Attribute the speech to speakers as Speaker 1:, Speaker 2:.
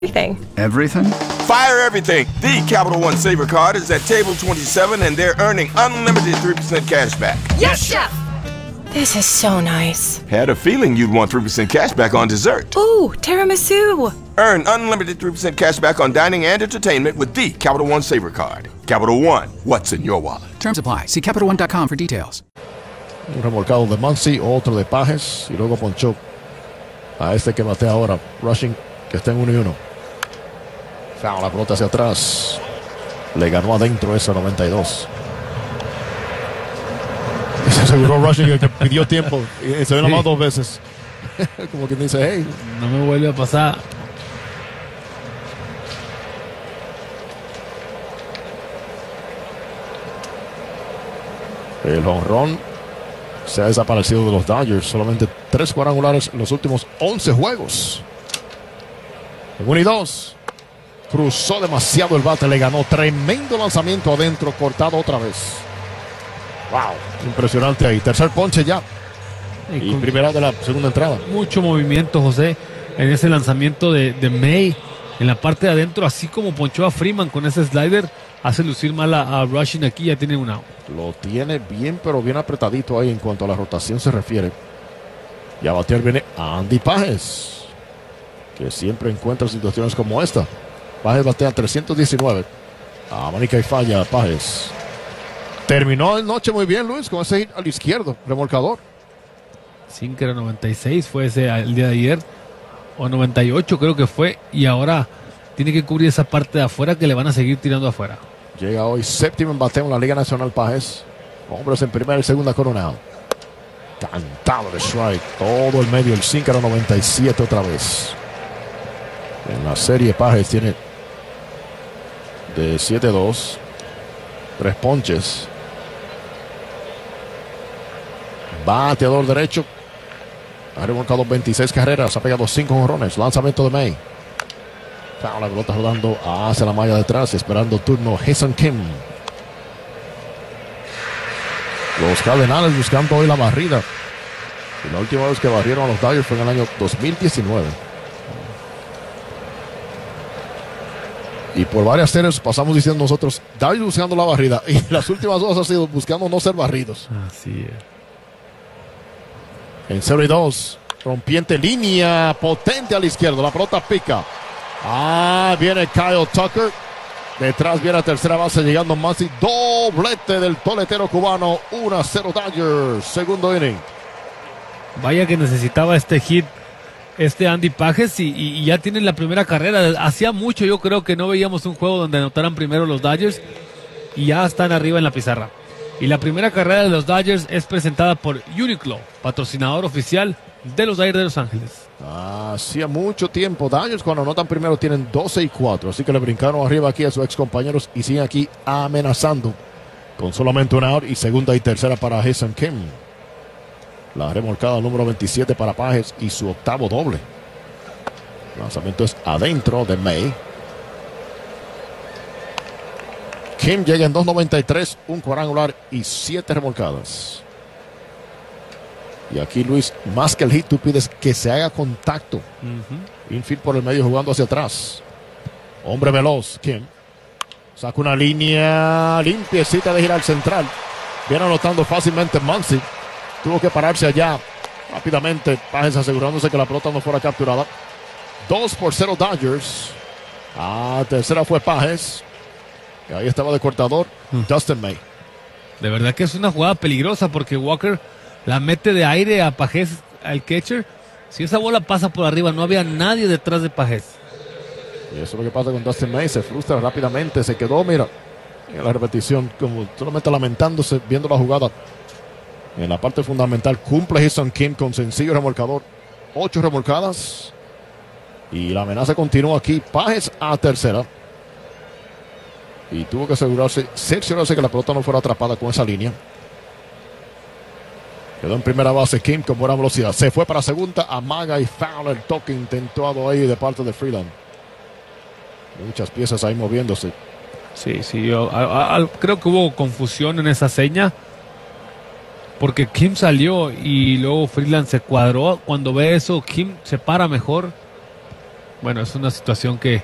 Speaker 1: Everything.
Speaker 2: Everything?
Speaker 3: Fire everything. The Capital One Saver card is at table 27 and they're earning unlimited 3% cash back.
Speaker 1: Yes, Chef! This is so nice.
Speaker 3: Had a feeling you'd want 3% cash back on dessert.
Speaker 1: Ooh, tiramisu!
Speaker 3: Earn unlimited 3% cash back on dining and entertainment with the Capital One Saver card. Capital One, what's in your wallet?
Speaker 2: Terms apply. See CapitalOne.com for details.
Speaker 4: Un remolcado de Muncy, otro de Pages y luego ponchó a este que batea ahora, Rushing, que está en 1-1. Foul, la pelota hacia atrás. Le ganó adentro ese 92. Y se aseguró Rushing que pidió tiempo. Y se vio nomás 2 veces. Como quien dice, hey.
Speaker 5: No me vuelve a pasar.
Speaker 4: El jonrón se ha desaparecido de los Dodgers. Solamente 3 cuadrangulares en los últimos 11 juegos. En 1-2. Cruzó demasiado el bate, le ganó. Tremendo lanzamiento adentro, cortado otra vez. Wow, impresionante ahí. Tercer ponche ya. Y primera de la segunda entrada.
Speaker 5: Mucho movimiento, José, en ese lanzamiento de May. En la parte de adentro, así como ponchó a Freeman con ese slider, hace lucir mal a Rushing aquí. Ya tiene un out.
Speaker 4: Lo tiene bien, pero bien apretadito ahí en cuanto a la rotación se refiere. Y a batear viene Andy Pages, que siempre encuentra situaciones como esta. Pages batea 319. Amanica y falla Pages. Terminó el noche muy bien, Luis, con ese hit al izquierdo, remolcador.
Speaker 5: Sinker 96 fue ese el día de ayer. O 98 creo que fue. Y ahora tiene que cubrir esa parte de afuera que le van a seguir tirando afuera.
Speaker 4: Llega hoy séptimo en bateo en la Liga Nacional Pages. Hombres en primera y segunda coronado. Cantado de strike. Todo el medio, el Sinker 97 otra vez. En la serie Pages tiene de 7-2, 3 ponches. Bateador derecho. Ha remolcado 26 carreras, ha pegado 5 jonrones. Lanzamiento de May. La pelota rodando hacia la malla detrás, esperando turno Ha-Seong Kim. Los Cardenales buscando hoy la barrida. Y la última vez que barrieron a los Dodgers fue en el año 2019. Y por varias series pasamos diciendo nosotros, Dodgers buscando la barrida. Y las últimas 2 ha sido buscando no ser barridos.
Speaker 5: Así es.
Speaker 4: En 0-2, rompiente línea, potente a la izquierda. La pelota pica. Viene Kyle Tucker. Detrás viene a tercera base llegando Muncy. Doblete del toletero cubano. 1-0 Dodgers. Segundo inning.
Speaker 5: Vaya que necesitaba este hit Andy Pages y ya tienen la primera carrera. Hacía mucho yo creo que no veíamos un juego donde anotaran primero los Dodgers y ya están arriba en la pizarra. Y la primera carrera de los Dodgers es presentada por Uniqlo, patrocinador oficial de los Dodgers de Los Ángeles.
Speaker 4: Hacía mucho tiempo. Dodgers cuando anotan primero tienen 12-4. Así que le brincaron arriba aquí a sus ex compañeros y siguen aquí amenazando con solamente un out y segunda y tercera para Ha-Seong Kim. La remolcada número 27 para Pages y su octavo doble. El lanzamiento es adentro de May. Kim llega en 2.93, un cuadrangular y 7 remolcadas. Y aquí, Luis, más que el hit, tú pides que se haga contacto. Infield por el medio jugando hacia atrás. Hombre veloz, Kim. Saca una línea limpiecita de girar central. Viene anotando fácilmente Muncy. Tuvo que pararse allá rápidamente. Pages asegurándose que la pelota no fuera capturada. 2-0 Dodgers. Tercera fue Pages. Y ahí estaba de cortador Dustin May.
Speaker 5: De verdad que es una jugada peligrosa porque Walker la mete de aire a Pages, al catcher. Si esa bola pasa por arriba, no había nadie detrás de Pages.
Speaker 4: Y eso es lo que pasa con Dustin May. Se frustra rápidamente. Se quedó, mira, en la repetición, como solamente lamentándose, viendo la jugada. En la parte fundamental, cumple Ha-Seong Kim con sencillo remolcador. 8 remolcadas. Y la amenaza continúa aquí. Pages a tercera. Y tuvo que cerciorarse que la pelota no fuera atrapada con esa línea. Quedó en primera base Kim con buena velocidad. Se fue para segunda, amaga y foul. El toque intentado ahí de parte de Freeland. Muchas piezas ahí moviéndose.
Speaker 5: Sí, yo creo que hubo confusión en esa seña. Porque Kim salió y luego Freeland se cuadró. Cuando ve eso, Kim se para mejor. Bueno, es una situación que